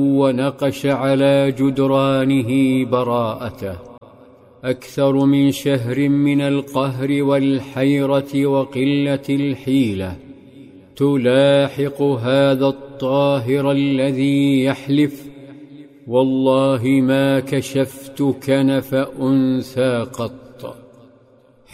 ونقش على جدرانه براءته، أكثر من شهر من القهر والحيرة وقلة الحيلة، تلاحق هذا الطاهر الذي يحلف: والله ما كشفت كنف أنثى قط.